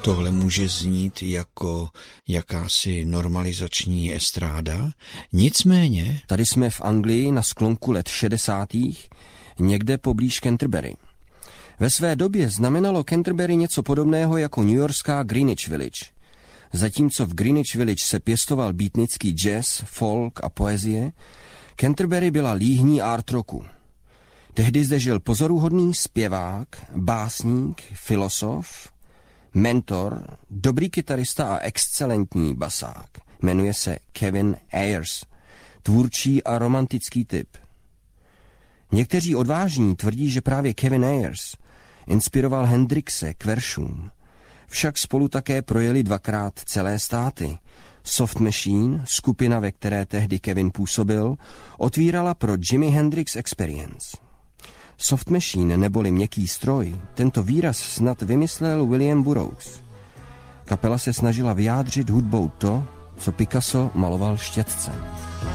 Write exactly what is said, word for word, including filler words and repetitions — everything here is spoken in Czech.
Tohle může znít jako jakási normalizační estráda. Nicméně... Tady jsme v Anglii na sklonku let šedesátých, někde poblíž Canterbury. Ve své době znamenalo Canterbury něco podobného jako newyorská Greenwich Village. Zatímco v Greenwich Village se pěstoval beatnický jazz, folk a poezie, Canterbury byla líhní art rocku. Tehdy zde žil pozoruhodný zpěvák, básník, filosof, mentor, dobrý kytarista a excelentní basák. Jmenuje se Kevin Ayers, tvůrčí a romantický typ. Někteří odvážní tvrdí, že právě Kevin Ayers inspiroval Hendrixe k veršům. Však spolu také projeli dvakrát celé státy. Soft Machine, skupina, ve které tehdy Kevin působil, otvírala pro Jimi Hendrix Experience. Soft Machine neboli měkký stroj, tento výraz snad vymyslel William Burroughs. Kapela se snažila vyjádřit hudbou to, co Picasso maloval štětcem.